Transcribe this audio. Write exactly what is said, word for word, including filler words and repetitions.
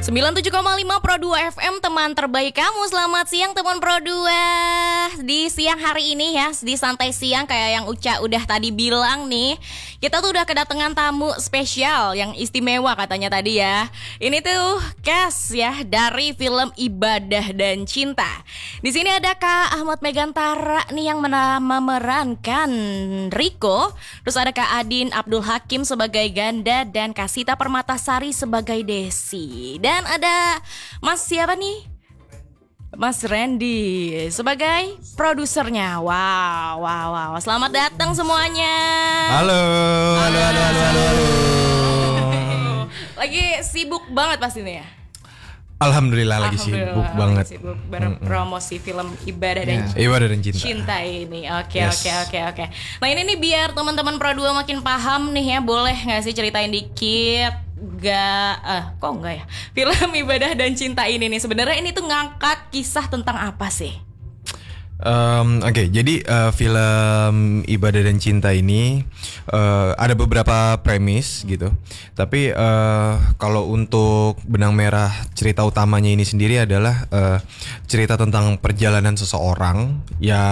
sembilan puluh tujuh koma lima Pro dua F M, teman terbaik kamu. Selamat siang teman Pro dua. Di siang hari ini ya, di santai siang kayak yang Uca udah tadi bilang nih, kita tuh udah kedatangan tamu spesial yang istimewa katanya tadi ya. Ini tuh cast ya dari film Ibadah dan Cinta. Di sini ada Kak Ahmad Megantara nih yang memerankan Riko. Terus ada Kak Adin Abdul Hakim sebagai Ganda dan Kak Sita Permatasari sebagai Desi. Dan ada Mas siapa nih? Mas Randy sebagai produsernya. Wow, wow, wow. Selamat datang semuanya. Halo, halo, halo, halo, halo, halo. Lagi sibuk banget pastinya ya? Alhamdulillah, lagi sibuk banget. Lagi sibuk berpromosi film Ibadah dan yeah. Ibadah dan Cinta. Cinta ini. Oke, Yes. oke, oke, oke. Nah ini nih biar teman-teman Pro dua makin paham nih ya, boleh nggak sih ceritain dikit? Gak, eh, kok enggak ya? Film Ibadah dan Cinta ini nih sebenarnya ini tuh ngangkat kisah tentang apa sih? Um, Oke, okay, jadi uh, film Ibadah dan Cinta ini uh, ada beberapa premis gitu. Tapi uh, kalau untuk benang merah cerita utamanya ini sendiri adalah uh, cerita tentang perjalanan seseorang yang